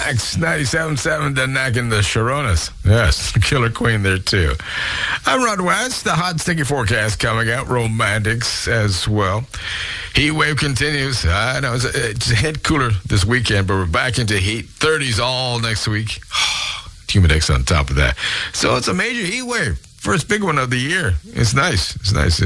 Max 97.7, the Knack and the Sharonas. Yes, Killer Queen there too. I'm Rod West. The hot, sticky forecast coming out. Romantics as well. Heat wave continues. I know it's a hit cooler this weekend, but we're back into heat. 30s all next week. Humidex on top of that. So it's a major heat wave. First big one of the year. It's nice. It's nice.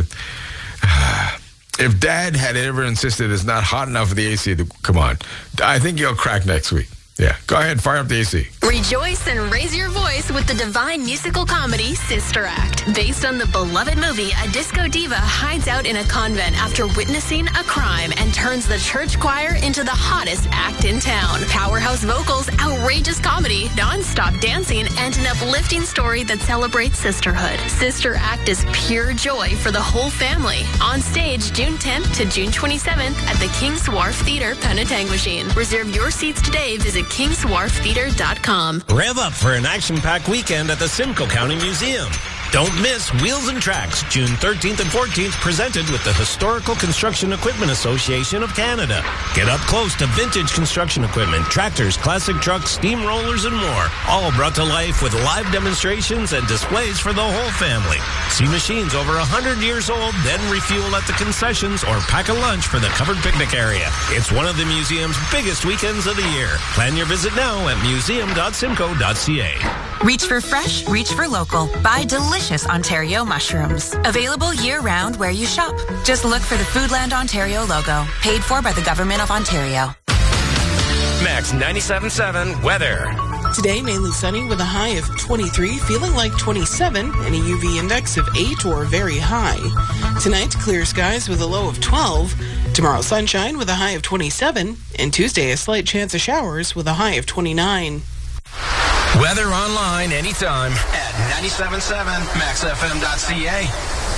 If Dad had ever insisted it's not hot enough for the AC to come on, I think he'll crack next week. Yeah, go ahead, fire up the AC. Rejoice and raise your voice with the divine musical comedy Sister Act. Based on the beloved movie, a disco diva hides out in a convent after witnessing a crime and turns the church choir into the hottest act in town. Powerhouse vocals, outrageous comedy, non-stop dancing, and an uplifting story that celebrates sisterhood. Sister Act is pure joy for the whole family. On stage June 10th to June 27th at the Kings Wharf Theatre, Penetanguishene. Reserve your seats today. Visit KingsWharfTheatre.com. Rev up for an action-packed weekend at the Simcoe County Museum. Don't miss Wheels and Tracks, June 13th and 14th, presented with the Historical Construction Equipment Association of Canada. Get up close to vintage construction equipment, tractors, classic trucks, steamrollers, and more. All brought to life with live demonstrations and displays for the whole family. See machines over 100 years old, then refuel at the concessions or pack a lunch for the covered picnic area. It's one of the museum's biggest weekends of the year. Plan your visit now at museum.simcoe.ca. Reach for fresh, reach for local. Buy delicious Ontario mushrooms. Available year-round where you shop. Just look for the Foodland Ontario logo. Paid for by the Government of Ontario. Max 97.7 weather. Today, mainly sunny with a high of 23, feeling like 27, and a UV index of 8 or very high. Tonight, clear skies with a low of 12. Tomorrow, sunshine with a high of 27. And Tuesday, a slight chance of showers with a high of 29. Weather online anytime at 97.7 maxfm.ca.